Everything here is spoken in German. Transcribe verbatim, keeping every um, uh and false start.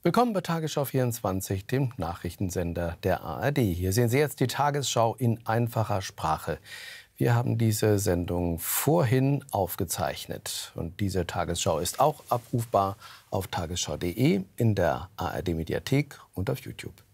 Willkommen bei Tagesschau vierundzwanzig, dem Nachrichtensender der A R D. Hier sehen Sie jetzt die Tagesschau in einfacher Sprache. Wir haben diese Sendung vorhin aufgezeichnet. Und diese Tagesschau ist auch abrufbar auf tagesschau punkt de, in der A R D-Mediathek und auf YouTube.